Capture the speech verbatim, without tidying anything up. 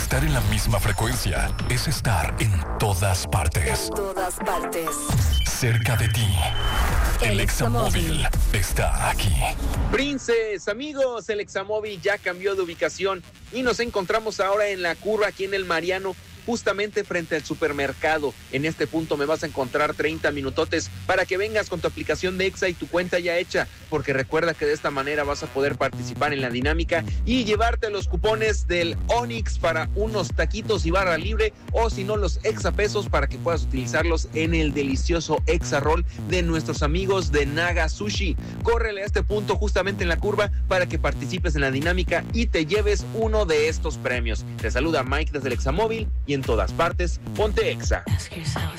Estar en la misma frecuencia es estar en todas partes. En todas partes. Cerca de ti. El, el Examóvil está aquí. Princes, amigos, el Examóvil ya cambió de ubicación y nos encontramos ahora en la curva aquí en el Mariano, justamente frente al supermercado. En este punto me vas a encontrar treinta minutotes para que vengas con tu aplicación de Exa y tu cuenta ya hecha, porque recuerda que de esta manera vas a poder participar en la dinámica y llevarte los cupones del Onix para unos taquitos y barra libre, o si no, los Exa pesos para que puedas utilizarlos en el delicioso Exa Roll de nuestros amigos de Naga Sushi. Córrele a este punto justamente en la curva para que participes en la dinámica y te lleves uno de estos premios. Te saluda Mike desde el Examóvil y en todas partes, ponte Exa. Ask yourself,